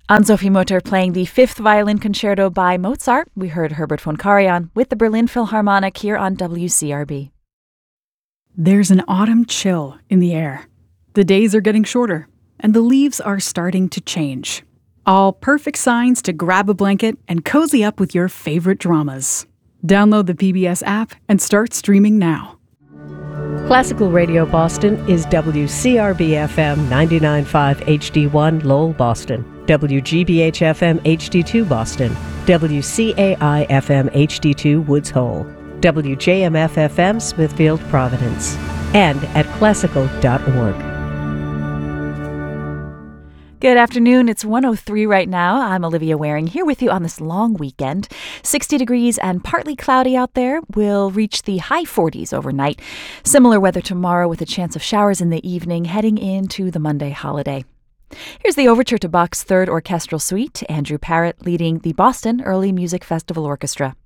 Ann-Sophie Mutter playing the Fifth Violin Concerto by Mozart. We heard Herbert von Karajan with the Berlin Philharmonic here on WCRB. There's an autumn chill in the air. The days are getting shorter, and the leaves are starting to change. All perfect signs to grab a blanket and cozy up with your favorite dramas. Download the PBS app and start streaming now. Classical Radio Boston is WCRB-FM 99.5 HD1 Lowell, Boston, WGBH-FM HD2 Boston, WCAI-FM HD2 Woods Hole, WJMF-FM Smithfield, Providence, and at classical.org. Good afternoon. It's 1:03 right now. I'm Olivia Waring here with you on this long weekend. 60 degrees and partly cloudy out there. We'll reach the high 40s overnight. Similar weather tomorrow with a chance of showers in the evening heading into the Monday holiday. Here's the overture to Bach's Third Orchestral Suite. Andrew Parrott leading the Boston Early Music Festival Orchestra.